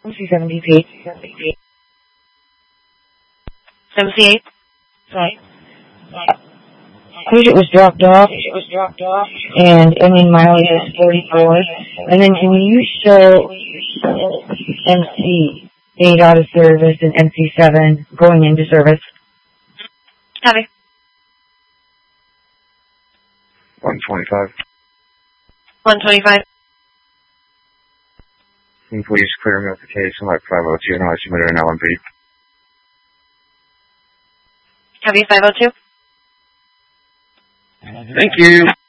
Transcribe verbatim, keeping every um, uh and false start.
C seven D P. seventy-eight. Right. Patient was dropped off. Patient was dropped off. And I mean mileage is forty-four. And then can you show M C eight out of service and M C seven going into service? Copy. one twenty-five. one twenty-five. Can you please clear me up the case on like five oh two and I submitted an L M P? Copy five oh two. Thank you.